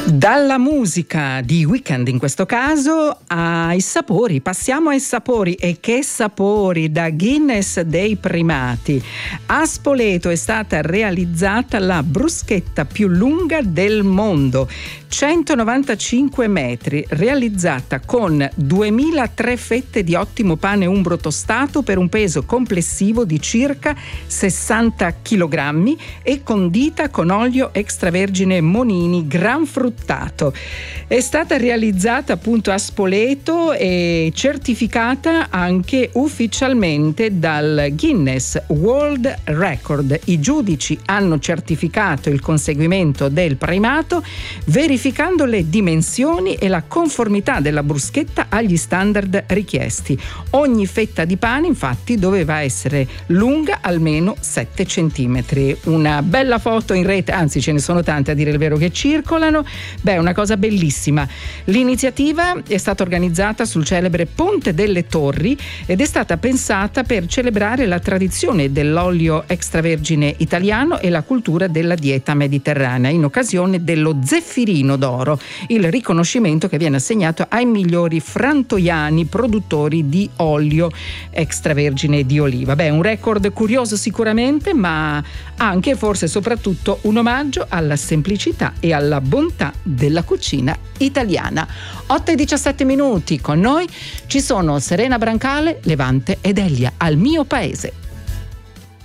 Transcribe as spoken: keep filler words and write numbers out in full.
Dalla musica di Weekend in questo caso ai sapori, passiamo ai sapori. E che sapori! Da Guinness dei primati. A Spoleto è stata realizzata la bruschetta più lunga del mondo, centonovantacinque metri, realizzata con duemilatré fette di ottimo pane umbro tostato per un peso complessivo di circa sessanta chilogrammi e condita con olio extravergine Monini gran fruttato. È stata realizzata appunto a Spoleto e certificata anche ufficialmente dal Guinness World Record. I giudici hanno certificato il conseguimento del primato verificando le dimensioni e la conformità della bruschetta agli standard richiesti. Ogni fetta di pane infatti doveva essere lunga almeno sette centimetri. Una bella foto in rete, anzi ce ne sono tante a dire il vero che circolano. Beh, è una cosa bellissima. L'iniziativa è stata organizzata sul celebre Ponte delle Torri ed è stata pensata per celebrare la tradizione dell'olio extravergine italiano e la cultura della dieta mediterranea in occasione dello Zeffirino d'Oro, il riconoscimento che viene assegnato ai migliori frantoiani produttori di olio extravergine di oliva. Beh, un record curioso sicuramente, ma anche forse e soprattutto un omaggio alla semplicità e alla bontà della cucina italiana. otto e diciassette minuti, con noi ci sono Serena Brancale, Levante ed Elia, Al mio paese.